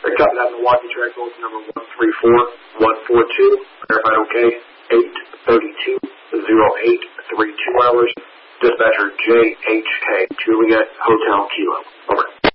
Picked up that Milwaukee track bulletin number 134142. Verified okay. 8:32:08:32 hours. Dispatcher JHK, Juliet Hotel Kilo. Over.